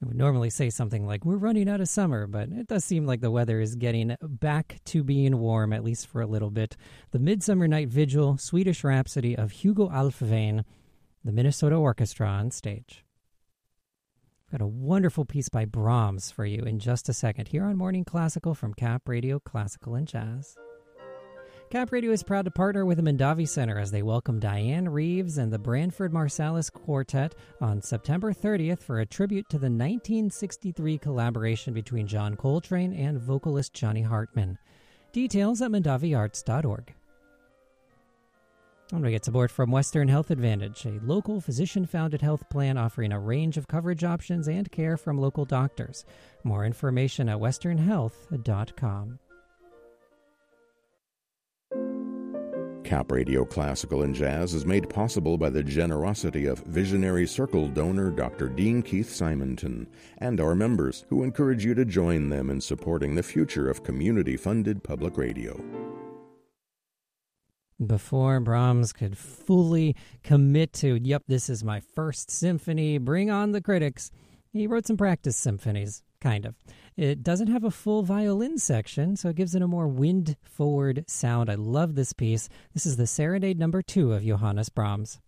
I would normally say something like, we're running out of summer, but it does seem like the weather is getting back to being warm, at least for a little bit. The Midsummer Night Vigil, Swedish Rhapsody of Hugo Alfvén, the Minnesota Orchestra on stage. Got a wonderful piece by Brahms for you in just a second here on Morning Classical from Cap Radio Classical and Jazz. Cap Radio is proud to partner with the Mondavi Center as they welcome Diane Reeves and the Branford Marsalis Quartet on September 30th for a tribute to the 1963 collaboration between John Coltrane and vocalist Johnny Hartman. Details at mondaviarts.org. I'm going to get support from Western Health Advantage, a local physician-founded health plan offering a range of coverage options and care from local doctors. More information at westernhealth.com. Cap Radio Classical and Jazz is made possible by the generosity of Visionary Circle donor Dr. Dean Keith Simonton and our members, who encourage you to join them in supporting the future of community-funded public radio. Before Brahms could fully commit to, yep, this is my first symphony, bring on the critics, he wrote some practice symphonies, kind of. It doesn't have a full violin section, so it gives it a more wind-forward sound. I love this piece. This is the Serenade No. 2 of Johannes Brahms.